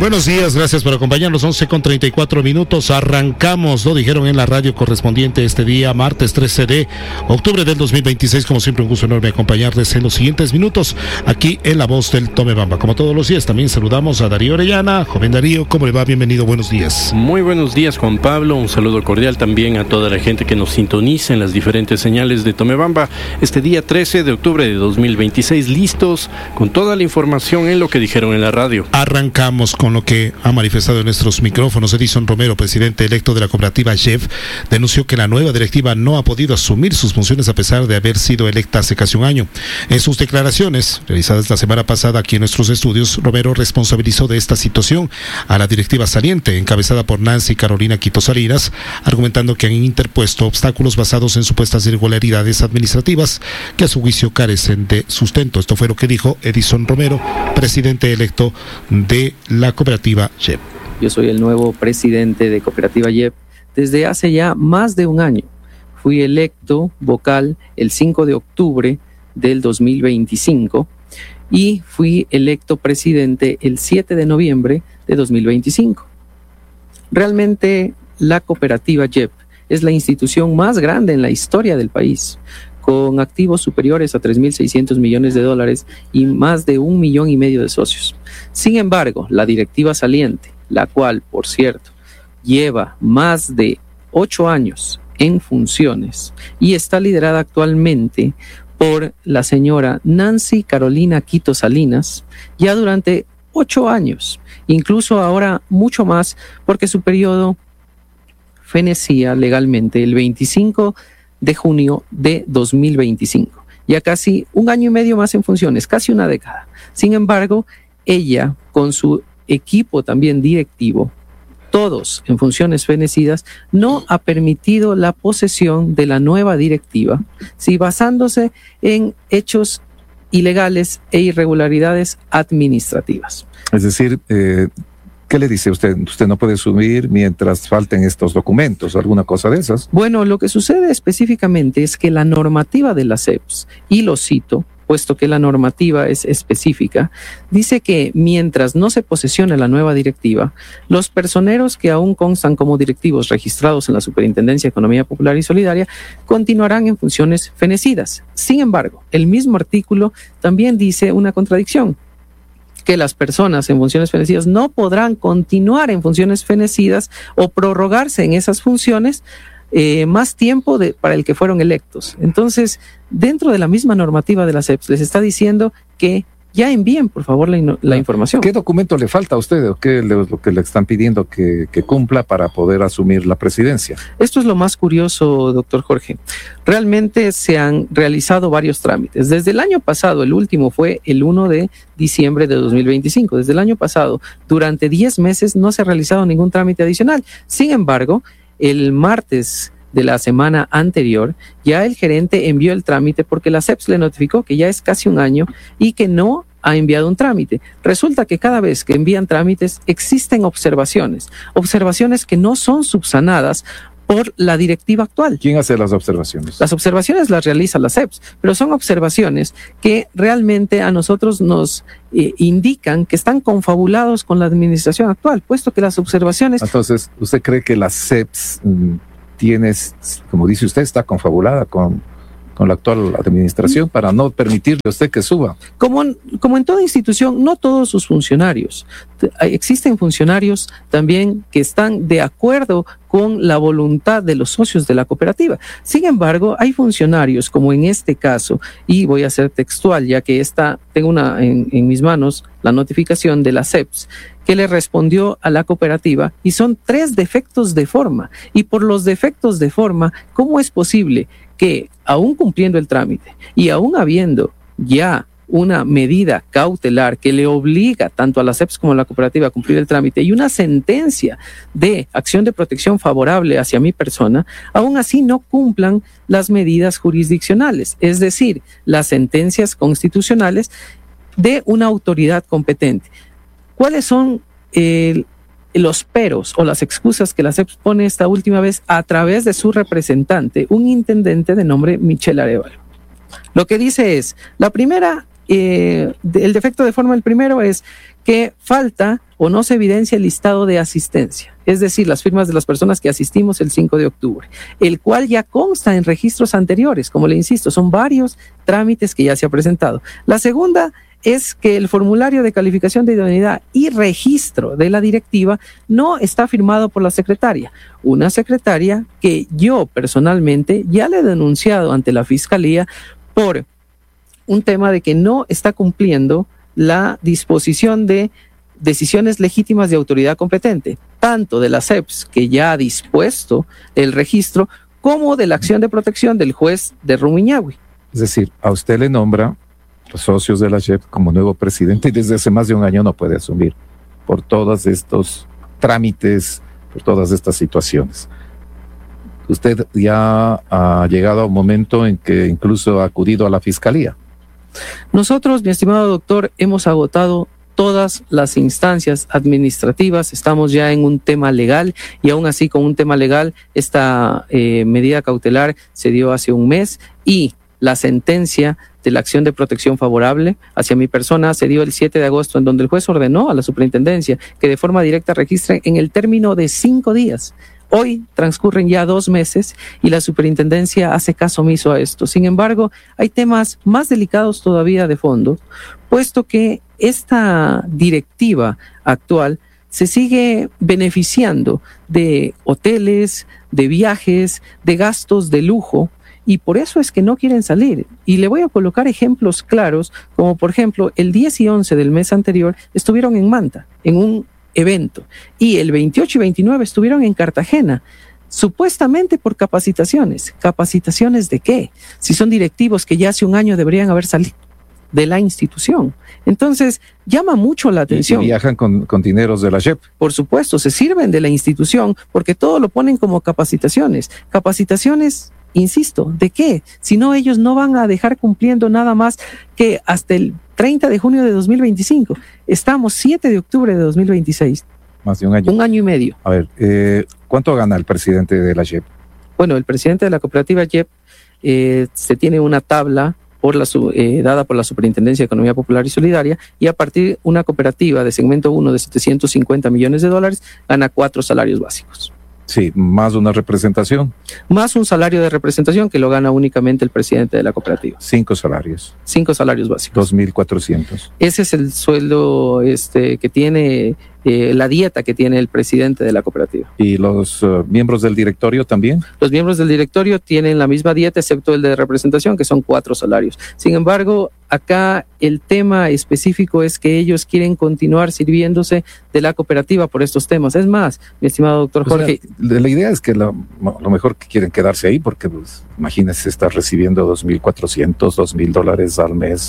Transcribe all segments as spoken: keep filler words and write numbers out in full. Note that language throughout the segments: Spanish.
Buenos días, gracias por acompañarnos. once con treinta y cuatro minutos. Arrancamos, lo dijeron en la radio correspondiente este día, martes trece de octubre del dos mil veintiséis. Como siempre, un gusto enorme acompañarles en los siguientes minutos aquí en La Voz del Tomebamba. Como todos los días, también saludamos a Darío Orellana. Joven Darío, ¿cómo le va? Bienvenido, buenos días. Muy buenos días, Juan Pablo. Un saludo cordial también a toda la gente que nos sintoniza en las diferentes señales de Tomebamba. Este día trece de octubre de dos mil veintiséis, listos con toda la información en lo que dijeron en la radio. Arrancamos con lo que ha manifestado en nuestros micrófonos. Edison Romero, presidente electo de la cooperativa J E F, denunció que la nueva directiva no ha podido asumir sus funciones a pesar de haber sido electa hace casi un año. En sus declaraciones, realizadas la semana pasada aquí en nuestros estudios, Romero responsabilizó de esta situación a la directiva saliente, encabezada por Nancy Carolina Quito Salinas, argumentando que han interpuesto obstáculos basados en supuestas irregularidades administrativas que a su juicio carecen de sustento. Esto fue lo que dijo Edison Romero, presidente electo de la cooperativa J E F. Yo soy el nuevo presidente de Cooperativa J E F desde hace ya más de un año. Fui electo vocal el cinco de octubre del dos mil veinticinco y fui electo presidente el siete de noviembre de dos mil veinticinco. Realmente la Cooperativa J E F es la institución más grande en la historia del país, con activos superiores a tres mil seiscientos millones de dólares y más de un millón y medio de socios. Sin embargo, la directiva saliente, la cual, por cierto, lleva más de ocho años en funciones y está liderada actualmente por la señora Nancy Carolina Quito Salinas, ya durante ocho años, incluso ahora mucho más, porque su periodo fenecía legalmente el veinticinco de junio de dos mil veinticinco, ya casi un año y medio más en funciones, casi una década. Sin embargo, ella, con su equipo también directivo, todos en funciones fenecidas, no ha permitido la posesión de la nueva directiva, sí, basándose en hechos ilegales e irregularidades administrativas. Es decir, eh, ¿qué le dice usted? Usted no puede asumir mientras falten estos documentos o alguna cosa de esas. Bueno, lo que sucede específicamente es que la normativa de la C E P S, y lo cito, puesto que la normativa es específica, dice que mientras no se posesione la nueva directiva, los personeros que aún constan como directivos registrados en la Superintendencia de Economía Popular y Solidaria continuarán en funciones fenecidas. Sin embargo, el mismo artículo también dice una contradicción, que las personas en funciones fenecidas no podrán continuar en funciones fenecidas o prorrogarse en esas funciones eh, más tiempo de, para el que fueron electos. Entonces, dentro de la misma normativa de la C E P S, les está diciendo que ya envíen, por favor, la, la información. ¿Qué documento le falta a usted o qué es lo que le están pidiendo que, que cumpla para poder asumir la presidencia? Esto es lo más curioso, doctor Jorge. Realmente se han realizado varios trámites. Desde el año pasado, el último fue el primero de diciembre de dos mil veinticinco. Desde el año pasado, durante diez meses, no se ha realizado ningún trámite adicional. Sin embargo, el martes de la semana anterior, ya el gerente envió el trámite porque la C E P S le notificó que ya es casi un año y que no ha enviado un trámite. Resulta que cada vez que envían trámites existen observaciones, observaciones que no son subsanadas por la directiva actual. ¿Quién hace las observaciones? Las observaciones las realiza la C E P S, pero son observaciones que realmente a nosotros nos eh, indican que están confabulados con la administración actual, puesto que las observaciones... Entonces, ¿usted cree que la C E P S mmm, tiene, como dice usted, está confabulada con, con la actual administración para no permitirle a usted que suba? Como en, como en toda institución, no todos sus funcionarios. Existen funcionarios también que están de acuerdo con la voluntad de los socios de la cooperativa. Sin embargo, hay funcionarios, como en este caso, y voy a ser textual, ya que esta, tengo una en, en mis manos la notificación de la C E P S, que le respondió a la cooperativa, y son tres defectos de forma. Y por los defectos de forma, ¿cómo es posible que, aún cumpliendo el trámite y aún habiendo ya una medida cautelar que le obliga tanto a la C E P S como a la cooperativa a cumplir el trámite y una sentencia de acción de protección favorable hacia mi persona, aún así no cumplan las medidas jurisdiccionales, es decir, las sentencias constitucionales de una autoridad competente? ¿Cuáles son eh, los peros o las excusas que la C E P S pone esta última vez a través de su representante, un intendente de nombre Michel Arevalo? Lo que dice es, la primera, eh, el defecto de forma, el primero es que falta o no se evidencia el listado de asistencia, es decir, las firmas de las personas que asistimos el cinco de octubre, el cual ya consta en registros anteriores. Como le insisto, son varios trámites que ya se ha presentado. La segunda es que el formulario de calificación de idoneidad y registro de la directiva no está firmado por la secretaria, una secretaria que yo personalmente ya le he denunciado ante la Fiscalía por un tema de que no está cumpliendo la disposición de decisiones legítimas de autoridad competente, tanto de la C E P S, que ya ha dispuesto el registro, como de la acción de protección del juez de Rumiñahui. Es decir, a usted le nombra los socios de la J E P como nuevo presidente y desde hace más de un año no puede asumir por todos estos trámites, por todas estas situaciones. Usted ya ha llegado a un momento en que incluso ha acudido a la Fiscalía. Nosotros, mi estimado doctor, hemos agotado todas las instancias administrativas, estamos ya en un tema legal y aún así con un tema legal esta eh, medida cautelar se dio hace un mes y la sentencia de la acción de protección favorable hacia mi persona se dio el siete de agosto, en donde el juez ordenó a la superintendencia que de forma directa registre en el término de cinco días. Hoy transcurren ya dos meses y la superintendencia hace caso omiso a esto. Sin embargo, hay temas más delicados todavía de fondo, puesto que esta directiva actual se sigue beneficiando de hoteles, de viajes, de gastos de lujo, y por eso es que no quieren salir. Y le voy a colocar ejemplos claros, como por ejemplo, el diez y once del mes anterior estuvieron en Manta, en un evento, y el veintiocho y veintinueve estuvieron en Cartagena, supuestamente por capacitaciones. ¿Capacitaciones de qué? Si son directivos que ya hace un año deberían haber salido de la institución. Entonces, llama mucho la atención. Y viajan con, con dineros de la J E P. Por supuesto, se sirven de la institución porque todo lo ponen como capacitaciones. Capacitaciones, insisto, ¿de qué? Si no, ellos no van a dejar cumpliendo nada más que hasta el treinta de junio de dos mil veinticinco. Estamos siete de octubre de dos mil veintiséis. Más de un año. Un año y medio. A ver, eh, ¿cuánto gana el presidente de la J E P? Bueno, el presidente de la cooperativa J E P eh, se tiene una tabla por la, eh, dada por la Superintendencia de Economía Popular y Solidaria, y a partir de una cooperativa de segmento uno de setecientos cincuenta millones de dólares, gana cuatro salarios básicos. Sí, más una representación. Más un salario de representación que lo gana únicamente el presidente de la cooperativa. Cinco salarios. Cinco salarios básicos. Dos mil cuatrocientos. Ese es el sueldo este, que tiene, eh, la dieta que tiene el presidente de la cooperativa. ¿Y los uh, miembros del directorio también? Los miembros del directorio tienen la misma dieta, excepto el de representación, que son cuatro salarios. Sin embargo, acá el tema específico es que ellos quieren continuar sirviéndose de la cooperativa por estos temas. Es más, mi estimado doctor Jorge... O sea, la idea es que lo, lo mejor que quieren quedarse ahí, porque pues, imagínense estar recibiendo dos mil cuatrocientos, dos mil dólares al mes.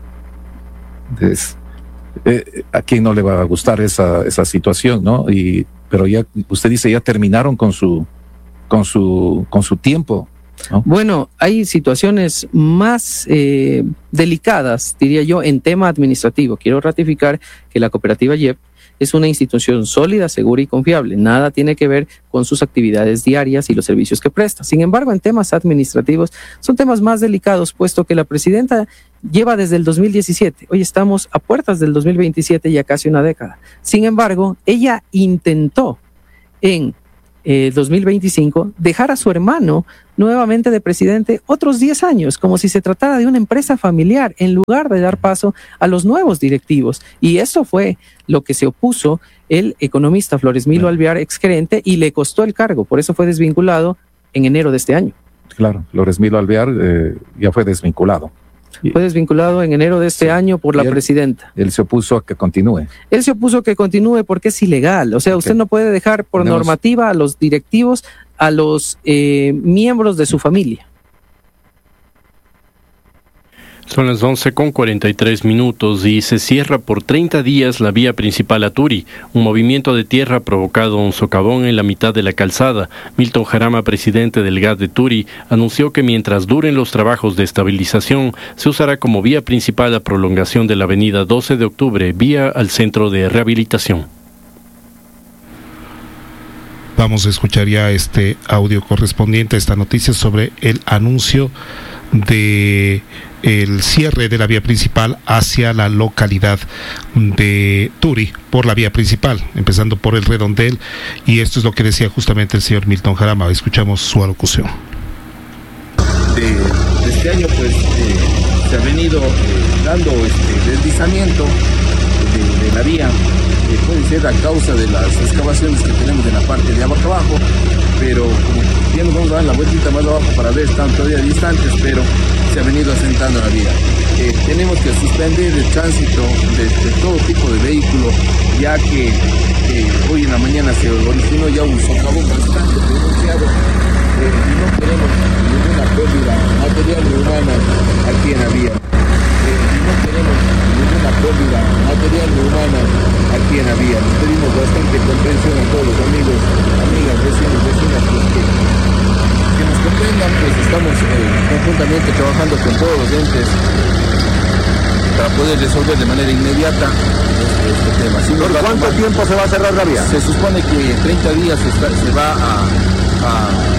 Es, eh, ¿a quién no le va a gustar esa, esa situación, no? Y, pero ya, usted dice, ya terminaron con su, con su, con su tiempo, ¿no? Bueno, hay situaciones más eh, delicadas, diría yo, en tema administrativo. Quiero ratificar que la cooperativa J E P es una institución sólida, segura y confiable. Nada tiene que ver con sus actividades diarias y los servicios que presta. Sin embargo, en temas administrativos son temas más delicados, puesto que la presidenta lleva desde el dos mil diecisiete. Hoy estamos a puertas del dos mil veintisiete, ya casi una década. Sin embargo, ella intentó en eh, dos mil veinticinco dejar a su hermano nuevamente de presidente otros diez años, como si se tratara de una empresa familiar, en lugar de dar paso a los nuevos directivos. Y eso fue lo que se opuso el economista Flores Milo Alvear, exgerente, y le costó el cargo. Por eso fue desvinculado en enero de este año. Claro, Flores Milo Alvear eh, ya fue desvinculado. Fue desvinculado en enero de este sí. año por la él, presidenta. Él se opuso a que continúe. Él se opuso a que continúe porque es ilegal. O sea, okay. usted no puede dejar por Tenemos... normativa a los directivos, a los eh, miembros de su familia. Son las once con cuarenta y tres minutos y se cierra por treinta días la vía principal a Turi. Un movimiento de tierra ha provocado un socavón en la mitad de la calzada. Milton Jarama, presidente del G A D de Turi, anunció que mientras duren los trabajos de estabilización, se usará como vía principal la prolongación de la avenida doce de octubre, vía al centro de rehabilitación. Vamos a escuchar ya este audio correspondiente a esta noticia sobre el anuncio de el cierre de la vía principal hacia la localidad de Turi por la vía principal, empezando por el Redondel, y esto es lo que decía justamente el señor Milton Jarama. Escuchamos su alocución. De, de este año pues eh, se ha venido eh, dando este deslizamiento de, de la vía, eh, puede ser a causa de las excavaciones que tenemos en la parte de abajo abajo, pero como ya nos vamos a dar la vueltita más abajo para ver, están todavía distantes, pero se ha venido asentando la vía. Eh, tenemos que suspender el tránsito de, de todo tipo de vehículos, ya que eh, hoy en la mañana se originó ya un socavón bastante pronunciado, eh, y no queremos ninguna pérdida material ni humana aquí en la vía. Eh, y no queremos ninguna pérdida material ni humana aquí en la vía. Les pedimos bastante comprensión a todos los amigos, amigas, vecinos, vecinas, pues, que, que nos comprendan, pues estamos eh, conjuntamente trabajando con todos los entes para poder resolver de manera inmediata este, este tema. Si ¿Por cuánto tomar, tiempo se va a cerrar la vía? Se supone que en treinta días se, está, se va a, a,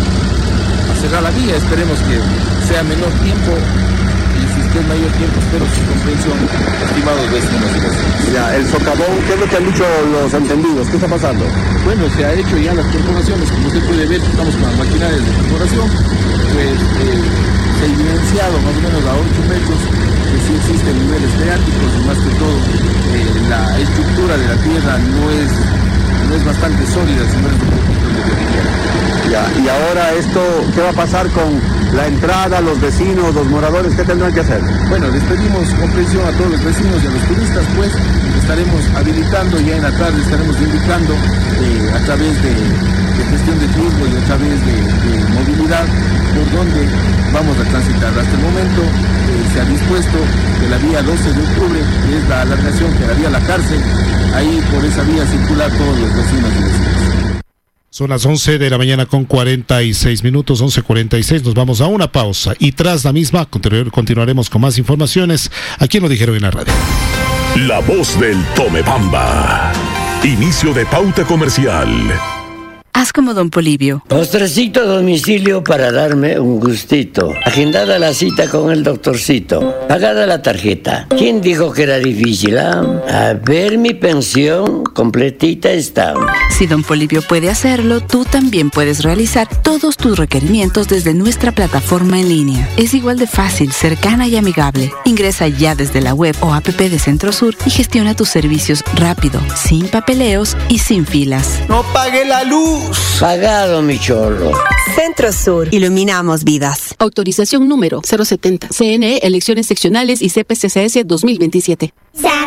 a cerrar la vía. Esperemos que sea menor tiempo, y si es que es mayor tiempo, espero su comprensión, estimados vecinos y vecinos. Ya, el socavón, ¿qué es lo que han dicho los entendidos? ¿Qué está pasando? Bueno, se ha hecho ya las perforaciones, como usted puede ver, estamos con las maquinarias de perforación, pues eh, se ha evidenciado más o menos a ocho metros que sí existen niveles freáticos, y más que todo eh, la estructura de la tierra no es, no es bastante sólida, sino es un poquito de ya, y ahora esto, ¿qué va a pasar con la entrada, los vecinos, los moradores? ¿Qué tendrán que hacer? Bueno, les pedimos comprensión a todos los vecinos y a los turistas, pues estaremos habilitando, ya en la tarde estaremos indicando eh, a través de, de gestión de turismo y a través de, de movilidad por dónde vamos a transitar. Hasta el momento eh, se ha dispuesto que la vía doce de octubre, que es la alargación que daría la cárcel, ahí por esa vía circular todos los vecinos y vecinos. Son las once de la mañana con cuarenta y seis minutos, once cuarenta y seis. Nos vamos a una pausa y tras la misma continuaremos con más informaciones aquí en Lo Dijeron en la Radio. La voz del Tomebamba. Inicio de pauta comercial. Haz como Don Polibio. Postrecito a domicilio para darme un gustito. Agendada la cita con el doctorcito. Pagada la tarjeta. ¿Quién dijo que era difícil? Ah? A ver, mi pensión completita está. Si Don Polibio puede hacerlo, tú también puedes realizar todos tus requerimientos desde nuestra plataforma en línea. Es igual de fácil, cercana y amigable. Ingresa ya desde la web o app de Centrosur y gestiona tus servicios rápido, sin papeleos y sin filas. ¡No pague la luz! Pagado, mi chorro. Centrosur. Iluminamos vidas. Autorización número cero setenta. C N E, Elecciones Seccionales y C P C C S dos mil veintisiete.